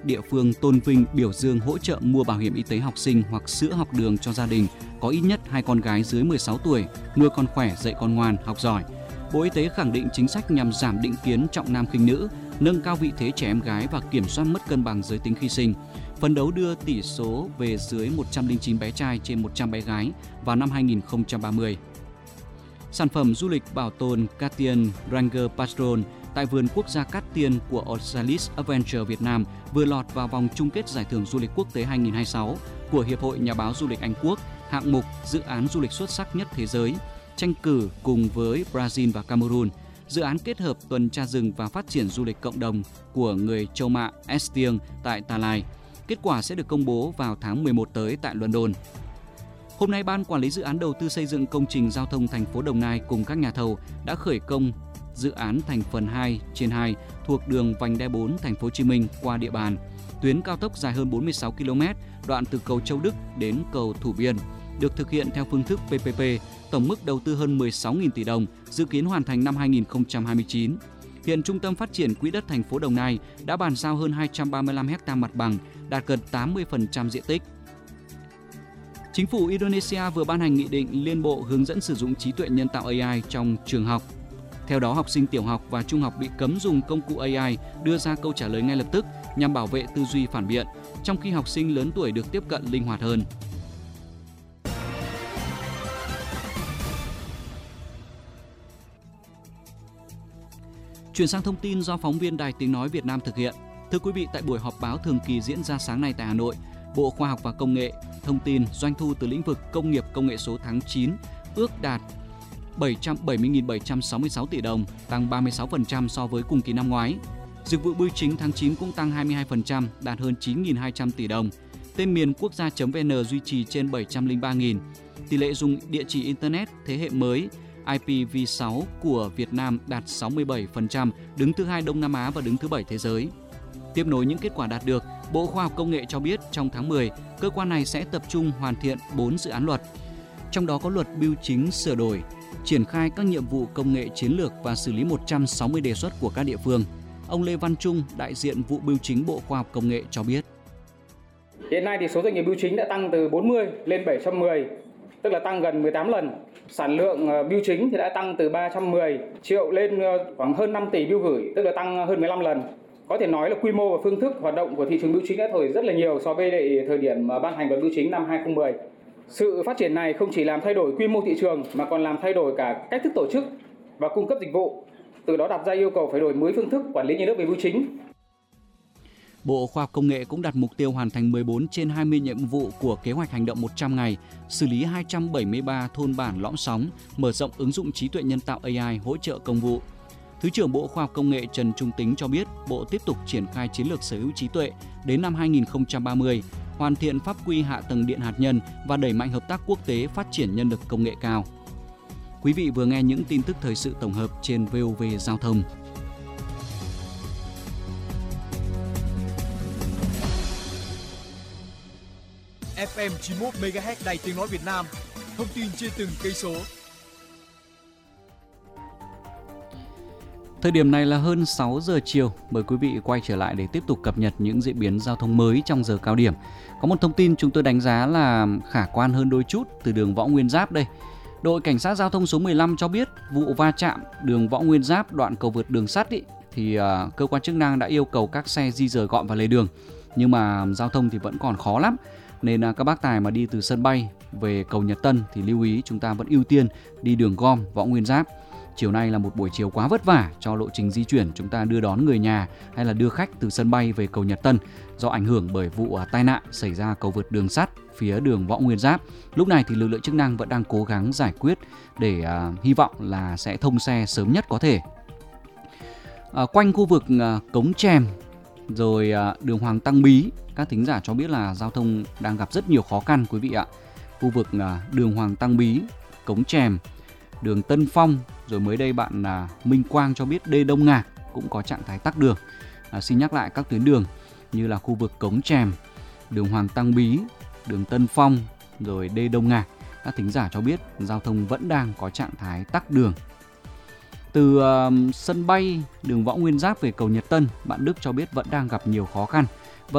địa phương tôn vinh, biểu dương, hỗ trợ mua bảo hiểm y tế học sinh hoặc sữa học đường cho gia đình có ít nhất 2 con gái dưới 16 tuổi, nuôi con khỏe, dạy con ngoan, học giỏi. Bộ Y tế khẳng định chính sách nhằm giảm định kiến trọng nam khinh nữ, nâng cao vị thế trẻ em gái và kiểm soát mất cân bằng giới tính khi sinh, phấn đấu đưa tỷ số về dưới 109 bé trai trên 100 bé gái vào năm 2030. Sản phẩm du lịch bảo tồn Catian Ranger Patrol tại vườn quốc gia Cát Tiên của Osalis Adventure Việt Nam vừa lọt vào vòng chung kết giải thưởng du lịch quốc tế 2026 của Hiệp hội Nhà báo Du lịch Anh Quốc, hạng mục dự án du lịch xuất sắc nhất thế giới, tranh cử cùng với Brazil và Cameroon. Dự án kết hợp tuần tra rừng và phát triển du lịch cộng đồng của người Châu Mạ Estieng tại Tà Lai. Kết quả sẽ được công bố vào tháng 11 tới tại London. Hôm nay, Ban Quản lý Dự án Đầu tư xây dựng công trình giao thông thành phố Đồng Nai cùng các nhà thầu đã khởi công dự án thành phần 2/2 thuộc đường vành đai 4 thành phố Hồ Chí Minh qua địa bàn. Tuyến cao tốc dài hơn 46 km, đoạn từ cầu Châu Đức đến cầu Thủ Biên, được thực hiện theo phương thức PPP, tổng mức đầu tư hơn 16.000 tỷ đồng, dự kiến hoàn thành năm 2029. Hiện Trung tâm Phát triển Quỹ đất thành phố Đồng Nai đã bàn giao hơn 235 ha mặt bằng, đạt gần 80% diện tích. Chính phủ Indonesia vừa ban hành nghị định liên bộ hướng dẫn sử dụng trí tuệ nhân tạo AI trong trường học. Theo đó, học sinh tiểu học và trung học bị cấm dùng công cụ AI đưa ra câu trả lời ngay lập tức nhằm bảo vệ tư duy phản biện, trong khi học sinh lớn tuổi được tiếp cận linh hoạt hơn. Chuyển sang thông tin do phóng viên Đài Tiếng Nói Việt Nam thực hiện. Thưa quý vị, tại buổi họp báo thường kỳ diễn ra sáng nay tại Hà Nội, Bộ Khoa học và Công nghệ thông tin doanh thu từ lĩnh vực công nghiệp công nghệ số tháng 9 ước đạt 770.766 tỷ đồng, tăng 36% so với cùng kỳ năm ngoái. Dịch vụ bưu chính tháng 9 cũng tăng 22%, đạt hơn 9.200 tỷ đồng. Tên miền quốc gia.vn duy trì trên 703.000. Tỷ lệ dùng địa chỉ Internet thế hệ mới IPv6 của Việt Nam đạt 67%, đứng thứ 2 Đông Nam Á và đứng thứ 7 thế giới. Tiếp nối những kết quả đạt được, Bộ Khoa học Công nghệ cho biết trong tháng 10, cơ quan này sẽ tập trung hoàn thiện 4 dự án luật. Trong đó có luật bưu chính sửa đổi, triển khai các nhiệm vụ công nghệ chiến lược và xử lý 160 đề xuất của các địa phương. Ông Lê Văn Trung, đại diện vụ bưu chính Bộ Khoa học Công nghệ cho biết. Hiện nay thì số doanh nghiệp bưu chính đã tăng từ 40 lên 710, tức là tăng gần 18 lần. Sản lượng bưu chính thì đã tăng từ 310 triệu lên khoảng hơn 5 tỷ bưu gửi, tức là tăng hơn 15 lần. Có thể nói là quy mô và phương thức hoạt động của thị trường bưu chính đã thay đổi rất là nhiều so với thời điểm ban hành luật bưu chính năm 2010. Sự phát triển này không chỉ làm thay đổi quy mô thị trường mà còn làm thay đổi cả cách thức tổ chức và cung cấp dịch vụ, từ đó đặt ra yêu cầu phải đổi mới phương thức quản lý nhà nước về bưu chính. Bộ Khoa học Công nghệ cũng đặt mục tiêu hoàn thành 14 trên 20 nhiệm vụ của kế hoạch hành động 100 ngày, xử lý 273 thôn bản lõm sóng, mở rộng ứng dụng trí tuệ nhân tạo AI hỗ trợ công vụ. Thứ trưởng Bộ Khoa học Công nghệ Trần Trung Tính cho biết, Bộ tiếp tục triển khai chiến lược sở hữu trí tuệ đến năm 2030, hoàn thiện pháp quy hạ tầng điện hạt nhân và đẩy mạnh hợp tác quốc tế phát triển nhân lực công nghệ cao. Quý vị vừa nghe những tin tức thời sự tổng hợp trên VOV Giao thông. FM 91 MHz Đài Tiếng Nói Việt Nam. Thông tin trên từng cây số. Thời điểm này là hơn 6 giờ chiều. Mời quý vị quay trở lại để tiếp tục cập nhật những diễn biến giao thông mới trong giờ cao điểm. Có một thông tin chúng tôi đánh giá là khả quan hơn đôi chút từ đường Võ Nguyên Giáp đây. Đội Cảnh sát Giao thông số 15 cho biết vụ va chạm đường Võ Nguyên Giáp đoạn cầu vượt đường sắt thì cơ quan chức năng đã yêu cầu các xe di dời gọn vào lề đường. Nhưng mà giao thông thì vẫn còn khó lắm. Nên các bác tài mà đi từ sân bay về cầu Nhật Tân thì lưu ý chúng ta vẫn ưu tiên đi đường gom Võ Nguyên Giáp. Chiều nay là một buổi chiều quá vất vả cho lộ trình di chuyển chúng ta đưa đón người nhà hay là đưa khách từ sân bay về cầu Nhật Tân do ảnh hưởng bởi vụ tai nạn xảy ra cầu vượt đường sắt phía đường Võ Nguyên Giáp. Lúc này thì lực lượng chức năng vẫn đang cố gắng giải quyết để hy vọng là sẽ thông xe sớm nhất có thể. Quanh khu vực Cống Chèm rồi đường Hoàng Tăng Bí, các thính giả cho biết là giao thông đang gặp rất nhiều khó khăn quý vị ạ. Khu vực đường Hoàng Tăng Bí, Cống Chèm, đường Tân Phong, rồi mới đây bạn Minh Quang cho biết Đê Đông Ngạc cũng có trạng thái tắc đường. Xin nhắc lại các tuyến đường như là khu vực Cống Chèm, đường Hoàng Tăng Bí, đường Tân Phong, rồi Đê Đông Ngạc. Các thính giả cho biết giao thông vẫn đang có trạng thái tắc đường. Từ sân bay đường Võ Nguyên Giáp về cầu Nhật Tân, bạn Đức cho biết vẫn đang gặp nhiều khó khăn